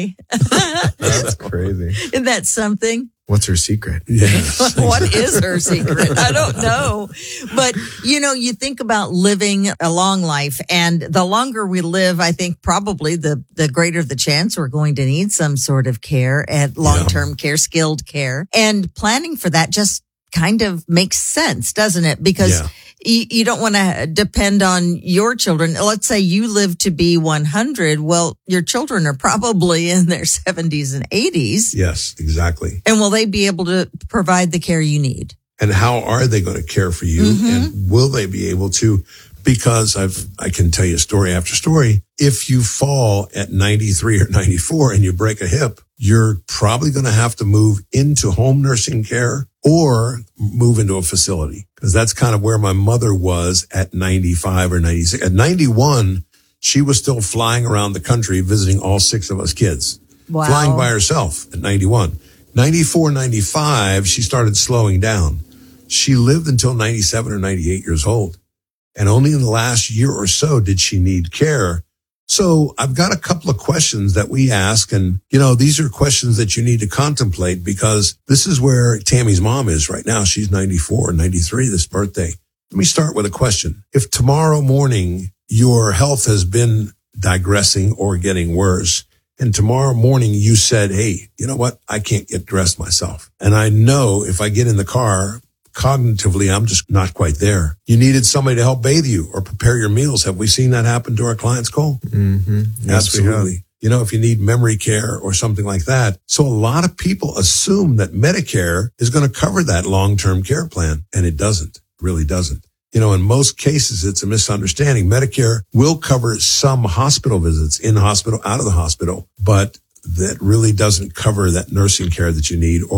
UK. That's crazy. Isn't that something? What's her secret? Yeah. What is her secret? I don't know. But, you think about living a long life, and the longer we live, I think probably the greater the chance we're going to need some sort of care at long-term care, skilled care. And planning for that just kind of makes sense, doesn't it? Because you don't want to depend on your children. Let's say you live to be 100. Well, your children are probably in their 70s and 80s. Yes, exactly. And will they be able to provide the care you need? And how are they going to care for you? Mm-hmm. And will they be able to? Because I can tell you story after story. If you fall at 93 or 94 and you break a hip, you're probably going to have to move into home nursing care or move into a facility. Because that's kind of where my mother was at 95 or 96. At 91, she was still flying around the country visiting all 6 of us kids. Wow. Flying by herself at 91. 94, 95, she started slowing down. She lived until 97 or 98 years old. And only in the last year or so did she need care. So I've got a couple of questions that we ask. And, these are questions that you need to contemplate because this is where Tammy's mom is right now. She's 94, 93 this birthday. Let me start with a question. If tomorrow morning your health has been digressing or getting worse, and tomorrow morning you said, hey, you know what? I can't get dressed myself. And I know if I get in the car, cognitively, I'm just not quite there. You needed somebody to help bathe you or prepare your meals. Have we seen that happen to our clients, Cole? Mm-hmm. Yes, absolutely. If you need memory care or something like that. So a lot of people assume that Medicare is going to cover that long-term care plan, and it doesn't. It really doesn't. In most cases, it's a misunderstanding. Medicare will cover some hospital visits, in hospital, out of the hospital, but that really doesn't cover that nursing care that you need or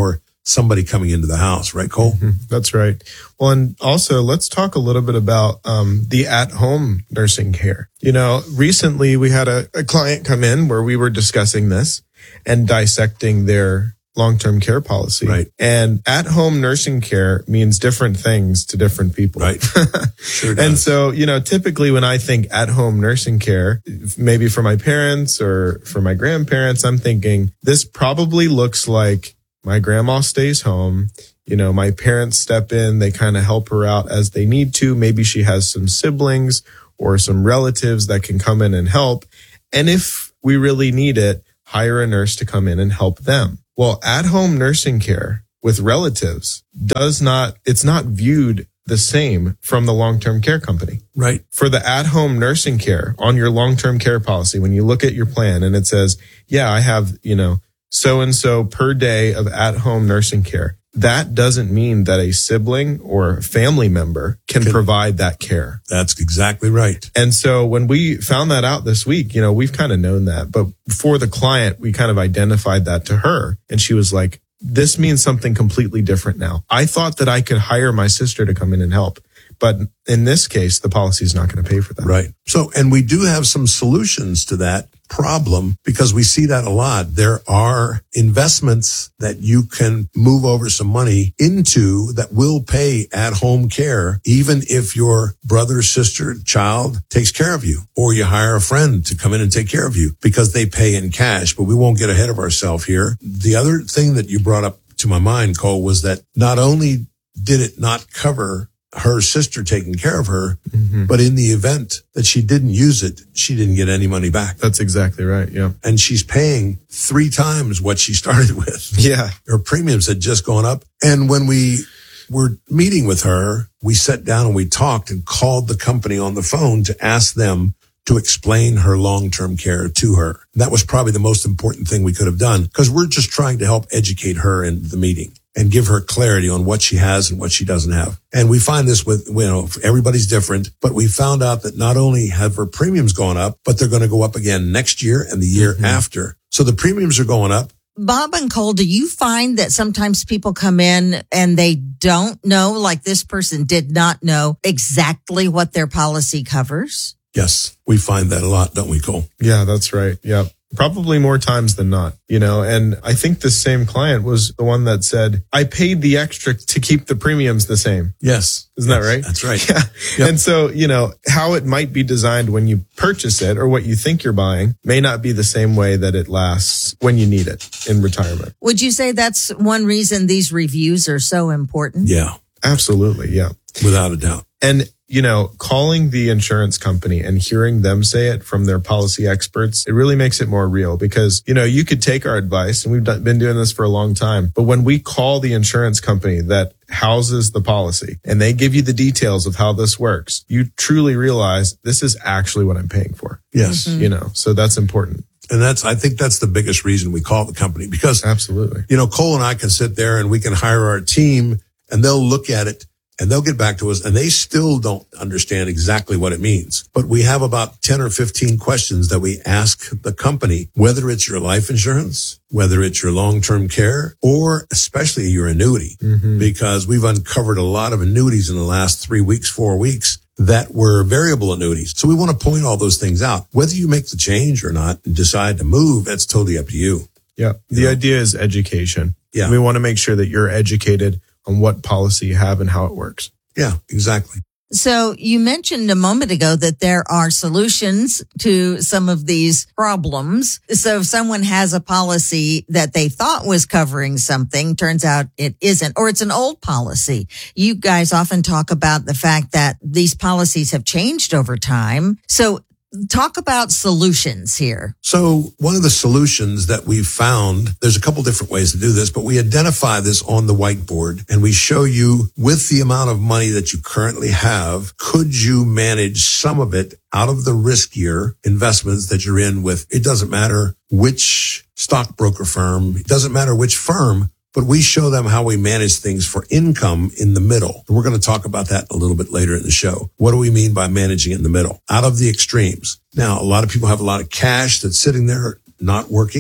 somebody coming into the house, right, Cole? Mm-hmm. That's right. Well, and also let's talk a little bit about the at-home nursing care. Recently we had a client come in where we were discussing this and dissecting their long-term care policy. Right. And at-home nursing care means different things to different people. Right. Sure does. And so, typically when I think at-home nursing care, maybe for my parents or for my grandparents, I'm thinking this probably looks like my grandma stays home. My parents step in, they kind of help her out as they need to. Maybe she has some siblings or some relatives that can come in and help. And if we really need it, hire a nurse to come in and help them. Well, at-home nursing care with relatives it's not viewed the same from the long-term care company. Right. For the at-home nursing care on your long-term care policy, when you look at your plan and it says, yeah, I have, so-and-so per day of at-home nursing care, that doesn't mean that a sibling or a family member can provide that care. That's exactly right. And so when we found that out this week, we've kind of known that. But for the client, we kind of identified that to her. And she was like, this means something completely different now. I thought that I could hire my sister to come in and help. But in this case, the policy is not going to pay for that. Right. So, and we do have some solutions to that problem because we see that a lot. There are investments that you can move over some money into that will pay at-home care, even if your brother, sister, child takes care of you, or you hire a friend to come in and take care of you because they pay in cash. But we won't get ahead of ourselves here. The other thing that you brought up to my mind, Cole, was that not only did it not cover her sister taking care of her, but in the event that she didn't use it, she didn't get any money back. That's exactly right. Yeah. And she's paying 3 times what she started with. Yeah. Her premiums had just gone up. And when we were meeting with her, we sat down and we talked and called the company on the phone to ask them to explain her long-term care to her. And that was probably the most important thing we could have done because we're just trying to help educate her in the meeting and give her clarity on what she has and what she doesn't have. And we find this with, everybody's different, but we found out that not only have her premiums gone up, but they're going to go up again next year and the year after. So the premiums are going up. Bob and Cole, do you find that sometimes people come in and they don't know, like this person did not know exactly what their policy covers? Yes, we find that a lot, don't we, Cole? Yeah, that's right. Yeah. Probably more times than not, and I think the same client was the one that said, I paid the extra to keep the premiums the same. Yes. Isn't that right? That's right. Yeah. Yep. And so, how it might be designed when you purchase it or what you think you're buying may not be the same way that it lasts when you need it in retirement. Would you say that's one reason these reviews are so important? Yeah. Absolutely. Yeah. Without a doubt. And calling the insurance company and hearing them say it from their policy experts, it really makes it more real because, you could take our advice and we've been doing this for a long time. But when we call the insurance company that houses the policy and they give you the details of how this works, you truly realize this is actually what I'm paying for. Yes. So that's important. And I think that's the biggest reason we call the company because absolutely, Cole and I can sit there and we can hire our team and they'll look at it and they'll get back to us and they still don't understand exactly what it means. But we have about 10 or 15 questions that we ask the company, whether it's your life insurance, whether it's your long-term care, or especially your annuity, because we've uncovered a lot of annuities in the last 3 weeks, 4 weeks that were variable annuities. So we want to point all those things out. Whether you make the change or not and decide to move, that's totally up to you. Yeah. The idea is education. Yeah. We want to make sure that you're educated on what policy you have and how it works. Yeah, exactly. So you mentioned a moment ago that there are solutions to some of these problems. So if someone has a policy that they thought was covering something, turns out it isn't, or it's an old policy. You guys often talk about the fact that these policies have changed over time. So talk about solutions here. So one of the solutions that we've found, there's a couple different ways to do this, but we identify this on the whiteboard and we show you with the amount of money that you currently have, could you manage some of it out of the riskier investments that you're in with? It doesn't matter which stockbroker firm, it doesn't matter which firm, but we show them how we manage things for income in the middle. We're going to talk about that a little bit later in the show. What do we mean by managing in the middle? Out of the extremes. Now, a lot of people have a lot of cash that's sitting there not working.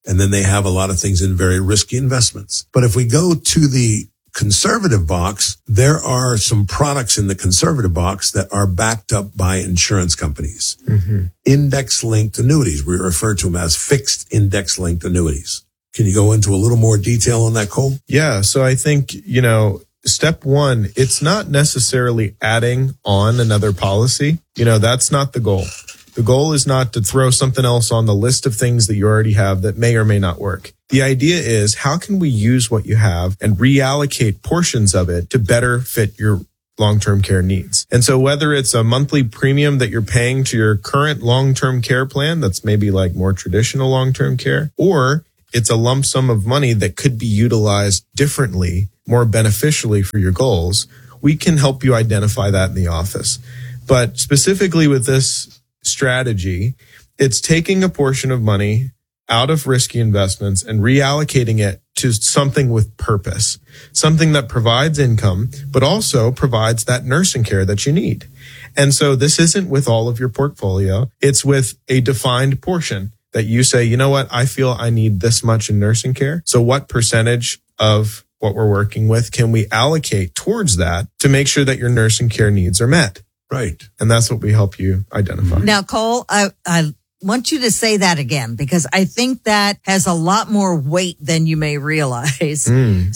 And then they have a lot of things in very risky investments. But if we go to the conservative box, there are some products in the conservative box that are backed up by insurance companies. Mm-hmm. Index-linked annuities. We refer to them as fixed index-linked annuities. Can you go into a little more detail on that, Cole? Yeah. So I think, step one, it's not necessarily adding on another policy. That's not the goal. The goal is not to throw something else on the list of things that you already have that may or may not work. The idea is, how can we use what you have and reallocate portions of it to better fit your long-term care needs? And so whether it's a monthly premium that you're paying to your current long-term care plan, that's maybe like more traditional long-term care, or it's a lump sum of money that could be utilized differently, more beneficially for your goals, we can help you identify that in the office. But specifically with this strategy, it's taking a portion of money out of risky investments and reallocating it to something with purpose, something that provides income, but also provides that nursing care that you need. And so this isn't with all of your portfolio. It's with a defined portion that you say, you know what, I feel I need this much in nursing care. So what percentage of what we're working with can we allocate towards that to make sure that your nursing care needs are met? Right. And that's what we help you identify. Now, Cole, I want you to say that again, because I think that has a lot more weight than you may realize.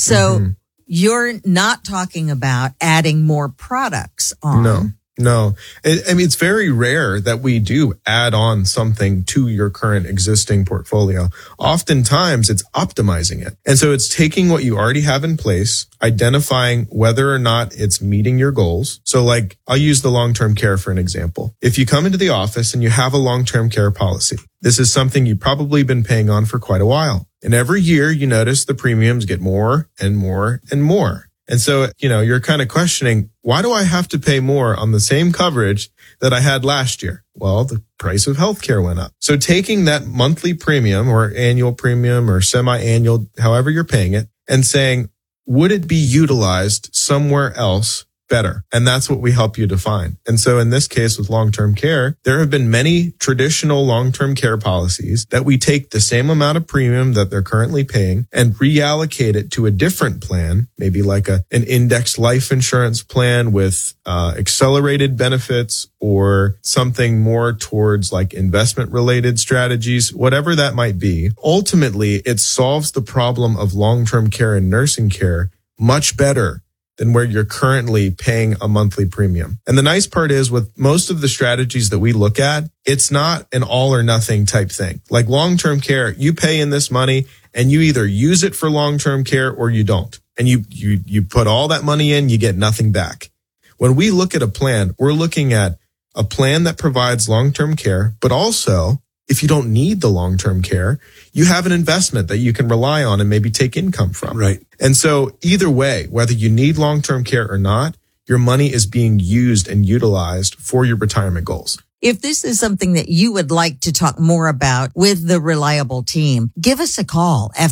You're not talking about adding more products on. No. I mean, it's very rare that we do add on something to your current existing portfolio. Oftentimes it's optimizing it. And so it's taking what you already have in place, identifying whether or not it's meeting your goals. So like, I'll use the long-term care for an example. If you come into the office and you have a long-term care policy, this is something you've probably been paying on for quite a while. And every year you notice the premiums get more and more and more. And so, you're kind of questioning, why do I have to pay more on the same coverage that I had last year? Well, the price of healthcare went up. So taking that monthly premium or annual premium or semi-annual, however you're paying it, and saying, would it be utilized somewhere else better? And that's what we help you define. And so in this case with long-term care, there have been many traditional long-term care policies that we take the same amount of premium that they're currently paying and reallocate it to a different plan, maybe like an indexed life insurance plan with accelerated benefits or something more towards like investment related strategies, whatever that might be. Ultimately, it solves the problem of long-term care and nursing care much better than where you're currently paying a monthly premium. And the nice part is with most of the strategies that we look at, it's not an all or nothing type thing. Like long-term care, you pay in this money and you either use it for long-term care or you don't. And you put all that money in, you get nothing back. When we look at a plan, we're looking at a plan that provides long-term care, but also if you don't need the long-term care, you have an investment that you can rely on and maybe take income from. Right. And so either way, whether you need long-term care or not, your money is being used and utilized for your retirement goals. If this is something that you would like to talk more about with the Reliable team, give us a call at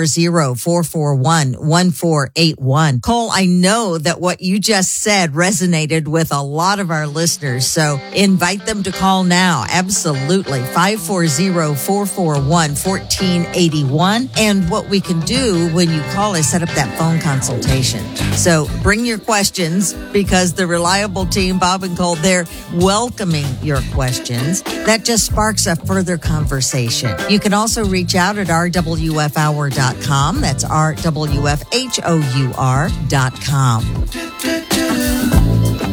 540-441-1481. Cole, I know that what you just said resonated with a lot of our listeners, so invite them to call now. Absolutely. 540-441-1481. And what we can do when you call is set up that phone consultation. So bring your questions because the Reliable team, Bob and Cole, they're welcoming your questions. That just sparks a further conversation. You can also reach out at rwfhour.com. That's rwfhour.com.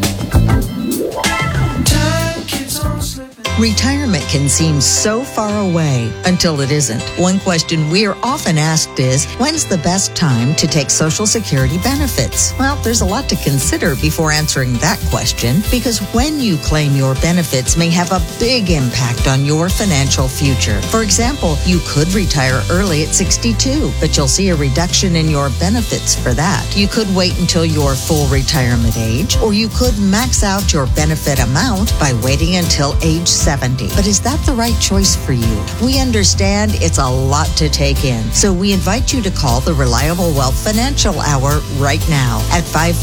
Retirement can seem so far away until it isn't. One question we are often asked is, when's the best time to take Social Security benefits? Well, there's a lot to consider before answering that question, because when you claim your benefits may have a big impact on your financial future. For example, you could retire early at 62, but you'll see a reduction in your benefits for that. You could wait until your full retirement age, or you could max out your benefit amount by waiting until age 70. But is that the right choice for you? We understand it's a lot to take in. So we invite you to call the Reliable Wealth Financial Hour right now at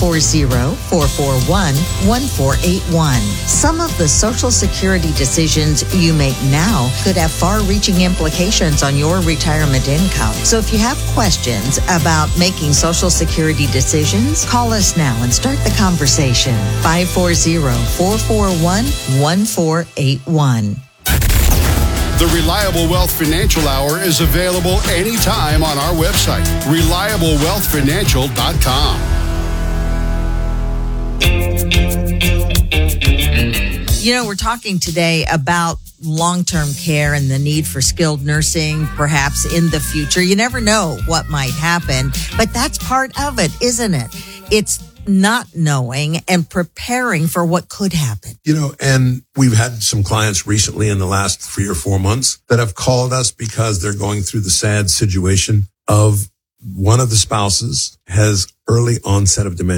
540-441-1481. Some of the Social Security decisions you make now could have far-reaching implications on your retirement income. So if you have questions about making Social Security decisions, call us now and start the conversation. 540-441-1481. The Reliable Wealth Financial Hour is available anytime on our website, ReliableWealthFinancial.com. You know, we're talking today about long-term care and the need for skilled nursing, perhaps in the future. You never know what might happen, but that's part of it, isn't it? It's not knowing and preparing for what could happen. You know, and we've had some clients recently in the last 3 or 4 months that have called us because they're going through the sad situation of one of the spouses has early onset of dementia.